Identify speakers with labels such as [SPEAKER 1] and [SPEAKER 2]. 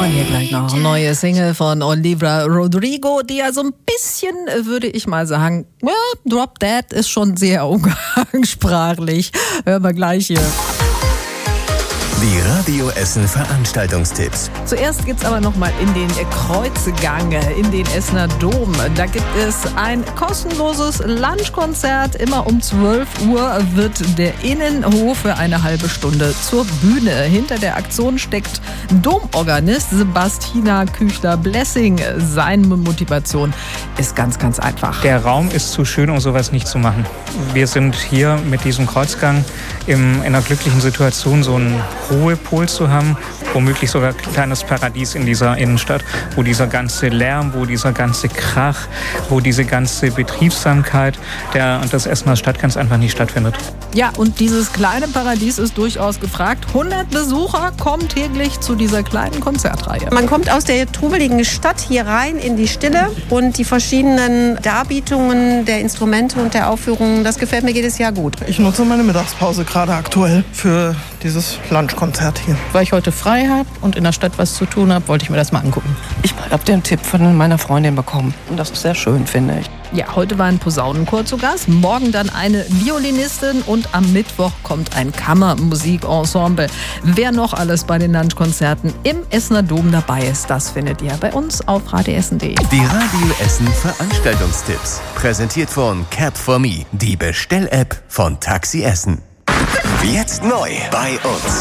[SPEAKER 1] Und hier gleich noch eine neue Single von Olivia Rodrigo, die ja so ein bisschen, würde ich mal sagen, ja, Drop Dead ist schon sehr umgangssprachlich. Hören wir gleich hier.
[SPEAKER 2] Die Radio Essen Veranstaltungstipps.
[SPEAKER 1] Zuerst geht's aber nochmal in den Kreuzgang, in den Essener Dom. Da gibt es ein kostenloses Lunchkonzert. Immer um 12 Uhr wird der Innenhof für eine halbe Stunde zur Bühne. Hinter der Aktion steckt Domorganist Sebastian Küchler-Blessing. Seine Motivation ist ganz, ganz einfach.
[SPEAKER 3] Der Raum ist zu schön, um sowas nicht zu machen. Wir sind hier mit diesem Kreuzgang in einer glücklichen Situation, so einen Ruhepol zu haben, womöglich sogar ein kleines Paradies in dieser Innenstadt, wo dieser ganze Lärm, wo dieser ganze Krach, wo diese ganze Betriebsamkeit des Essener Stadtkerns einfach nicht stattfindet.
[SPEAKER 1] Ja, und dieses kleine Paradies ist durchaus gefragt. 100 Besucher kommen täglich zu dieser kleinen Konzertreihe.
[SPEAKER 4] Man kommt aus der trubeligen Stadt hier rein in die Stille und die verschiedenen Darbietungen der Instrumente und der Aufführungen, das gefällt mir jedes Jahr gut.
[SPEAKER 5] Ich nutze meine Mittagspause gerade aktuell für dieses Lunchkonzert hier.
[SPEAKER 6] Weil ich heute frei habe und in der Stadt was zu tun habe, wollte ich mir das mal angucken.
[SPEAKER 7] Ich habe den Tipp von meiner Freundin bekommen und das ist sehr schön, finde ich.
[SPEAKER 1] Ja, heute war ein Posaunenchor zu Gast, morgen dann eine Violinistin und am Mittwoch kommt ein Kammermusikensemble. Wer noch alles bei den Lunchkonzerten im Essener Dom dabei ist, das findet ihr bei uns auf radioessen.de.
[SPEAKER 2] Die Radio Essen Veranstaltungstipps. Präsentiert von Cap4Me, die Bestell-App von Taxi Essen. Jetzt neu bei uns.